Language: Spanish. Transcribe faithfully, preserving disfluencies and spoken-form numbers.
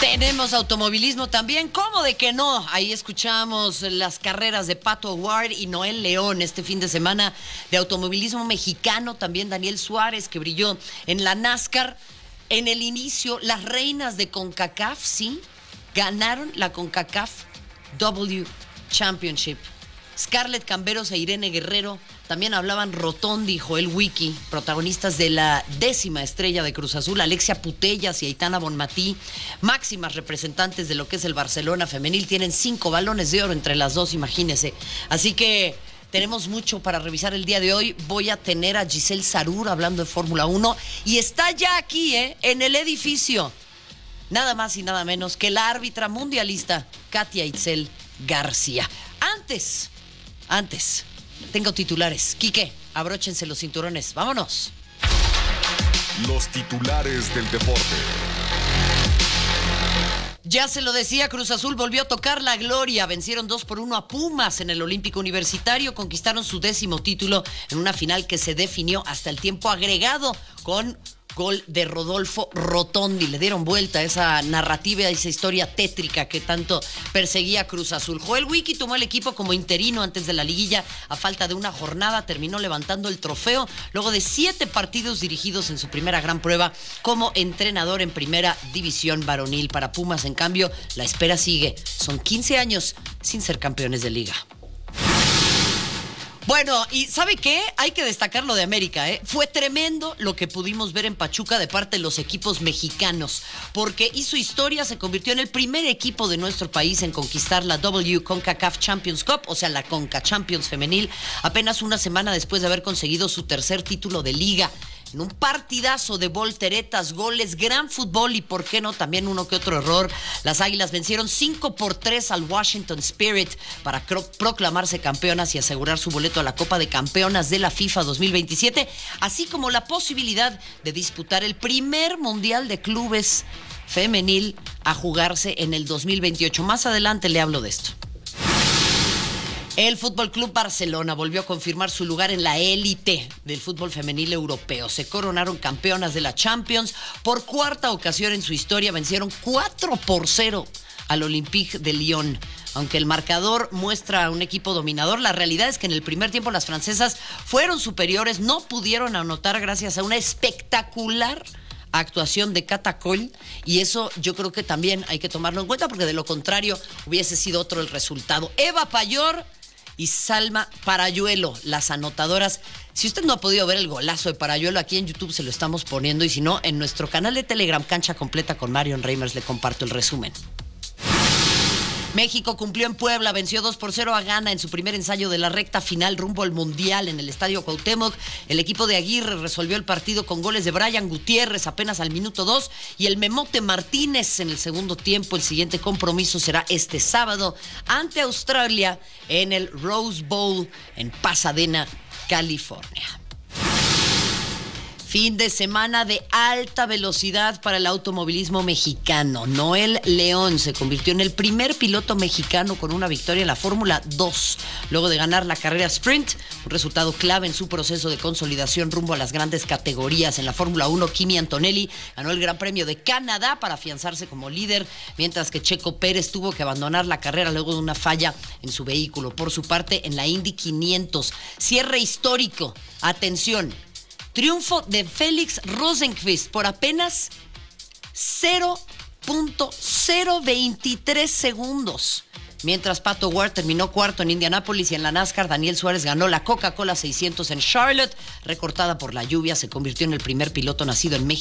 Tenemos automovilismo también, ¿cómo de que no? Ahí escuchamos las carreras de Pato Ward y Noel León este fin de semana de automovilismo mexicano. También Daniel Suárez, que brilló en la NASCAR. En el inicio, las reinas de CONCACAF, sí, ganaron la CONCACAF W Championship. Scarlett Camberos e Irene Guerrero también hablaban Rotondi y Joel Wiki, protagonistas de la décima estrella de Cruz Azul, Alexia Putellas y Aitana Bonmatí, máximas representantes de lo que es el Barcelona femenil. Tienen cinco balones de oro entre las dos, imagínense. Así que tenemos mucho para revisar el día de hoy. Voy a tener a Giselle Sarur hablando de Fórmula uno y está ya aquí, ¿eh? En el edificio. Nada más y nada menos que la árbitra mundialista Katia Itzel García. Antes... Antes, tengo titulares. Quique, abróchense los cinturones. ¡Vámonos! Los titulares del deporte. Ya se lo decía, Cruz Azul volvió a tocar la gloria. Vencieron dos por uno a Pumas en el Olímpico Universitario. Conquistaron su décimo título en una final que se definió hasta el tiempo agregado con gol de Rodolfo Rotondi. Le dieron vuelta a esa narrativa, a esa historia tétrica que tanto perseguía Cruz Azul. Joel Wiki tomó el equipo como interino antes de la liguilla. A falta de una jornada terminó levantando el trofeo luego de siete partidos dirigidos en su primera gran prueba como entrenador en primera división varonil. Para Pumas, en cambio, la espera sigue. Son quince años sin ser campeones de liga. Bueno, y ¿sabe qué? Hay que destacar lo de América, ¿eh? Fue tremendo lo que pudimos ver en Pachuca de parte de los equipos mexicanos, porque hizo historia, se convirtió en el primer equipo de nuestro país en conquistar la W CONCACAF Champions Cup, o sea, la Conca Champions femenil, apenas una semana después de haber conseguido su tercer título de liga. En un partidazo de volteretas, goles, gran fútbol y, ¿por qué no?, también uno que otro error. Las Águilas vencieron cinco por tres al Washington Spirit para cro- proclamarse campeonas y asegurar su boleto a la Copa de Campeonas de la FIFA dos mil veintisiete, así como la posibilidad de disputar el primer Mundial de Clubes femenil a jugarse en el dos mil veintiocho. Más adelante le hablo de esto. El Fútbol Club Barcelona volvió a confirmar su lugar en la élite del fútbol femenil europeo. Se coronaron campeonas de la Champions. Por cuarta ocasión en su historia vencieron cuatro por cero al Olympique de Lyon. Aunque el marcador muestra un equipo dominador, la realidad es que en el primer tiempo las francesas fueron superiores, no pudieron anotar gracias a una espectacular actuación de Catacol, y eso yo creo que también hay que tomarlo en cuenta, porque de lo contrario hubiese sido otro el resultado. Eva Payor y Salma Parayuelo, las anotadoras. Si usted no ha podido ver el golazo de Parayuelo, aquí en YouTube se lo estamos poniendo, y si no, en nuestro canal de Telegram, Cancha Completa con Marion Reimers, le comparto el resumen. México cumplió en Puebla, venció dos por cero a Ghana en su primer ensayo de la recta final rumbo al Mundial en el Estadio Cuauhtémoc. El equipo de Aguirre resolvió el partido con goles de Brian Gutiérrez apenas al minuto dos y el Memote Martínez en el segundo tiempo. El siguiente compromiso será este sábado ante Australia en el Rose Bowl en Pasadena, California. Fin de semana de alta velocidad para el automovilismo mexicano. Noel León se convirtió en el primer piloto mexicano con una victoria en la Fórmula dos, luego de ganar la carrera sprint, un resultado clave en su proceso de consolidación rumbo a las grandes categorías. En la Fórmula uno, Kimi Antonelli ganó el Gran Premio de Canadá para afianzarse como líder, mientras que Checo Pérez tuvo que abandonar la carrera luego de una falla en su vehículo. Por su parte, en la Indy quinientos, cierre histórico. Atención. Triunfo de Félix Rosenqvist por apenas cero punto cero veintitrés segundos. Mientras Pato Ward terminó cuarto en Indianápolis, y en la NASCAR Daniel Suárez ganó la Coca-Cola seiscientos en Charlotte. Recortada por la lluvia, se convirtió en el primer piloto nacido en México